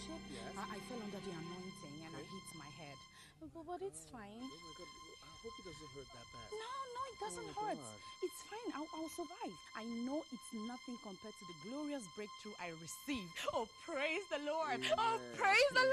worship, yes? I fell under the anointing and I hit my head. But it's fine. Oh my God, I hope it doesn't hurt that bad. No, it doesn't hurt. God. It's fine. I'll survive. I know it's nothing compared to the glorious breakthrough I received. Oh, praise the Lord. Amen. Oh, praise the